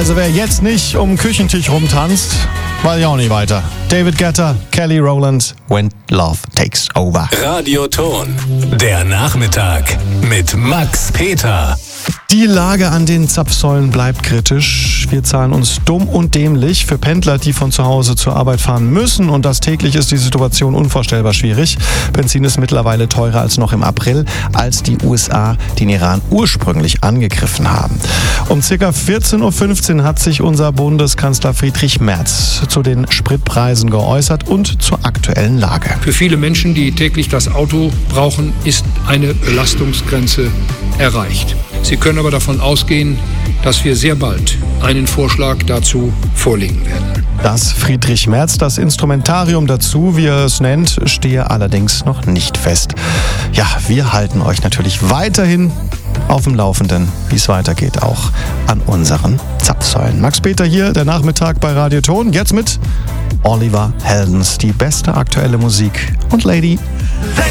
Also wer jetzt nicht um den Küchentisch rumtanzt, weiß ich auch nicht weiter. David Guetta, Kelly Rowland, When Love Takes Over. Radioton, der Nachmittag mit Max Peter. Die Lage an den Zapfsäulen bleibt kritisch. Wir zahlen uns dumm und dämlich. Für Pendler, die von zu Hause zur Arbeit fahren müssen und das täglich, ist die Situation unvorstellbar schwierig. Benzin ist mittlerweile teurer als noch im April, als die USA den Iran ursprünglich angegriffen haben. Um ca. 14.15 Uhr hat sich unser Bundeskanzler Friedrich Merz zu den Spritpreisen geäußert und zur aktuellen Lage. Für viele Menschen, die täglich das Auto brauchen, ist eine Belastungsgrenze erreicht. Sie können aber davon ausgehen, dass wir sehr bald einen Vorschlag dazu vorlegen werden. Dass Friedrich Merz das Instrumentarium dazu, wie er es nennt, stehe allerdings noch nicht fest. Ja, wir halten euch natürlich weiterhin auf dem Laufenden, wie es weitergeht, auch an unseren Zapfsäulen. Max Peter hier, der Nachmittag bei Radioton. Jetzt mit Oliver Heldens, die beste aktuelle Musik und Lady.